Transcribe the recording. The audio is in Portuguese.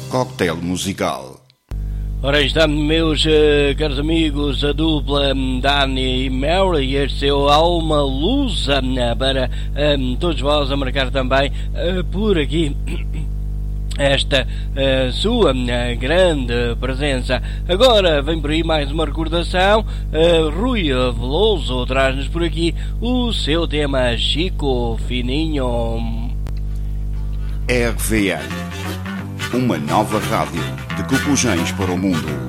Cocktail musical. Ora, estamos, meus caros amigos, a dupla Dani e Mary, este é o Alma Lusa, para todos vós a marcar também por aqui esta sua grande presença. Agora vem por aí mais uma recordação. Rui Veloso traz-nos por aqui o seu tema Chico Fininho. RVN, uma nova rádio de Cocujães para o mundo.